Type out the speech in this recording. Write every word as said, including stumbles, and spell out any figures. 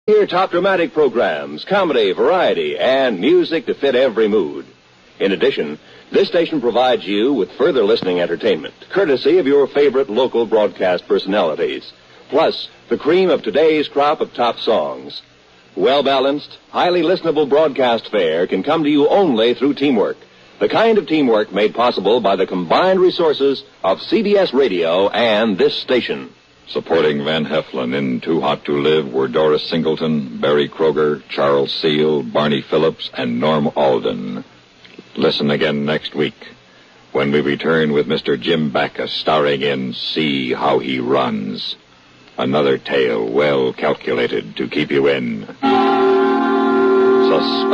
Hear top dramatic programs, comedy, variety, and music to fit every mood. In addition, this station provides you with further listening entertainment, courtesy of your favorite local broadcast personalities, plus the cream of today's crop of top songs. Well-balanced, highly listenable broadcast fare can come to you only through teamwork, the kind of teamwork made possible by the combined resources of C B S Radio and this station. Supporting Van Heflin in Too Hot to Live were Doris Singleton, Barry Kroger, Charles Seal, Barney Phillips, and Norm Alden. Listen again next week when we return with Mister Jim Backus starring in See How He Runs. Another tale well calculated to keep you in suspense.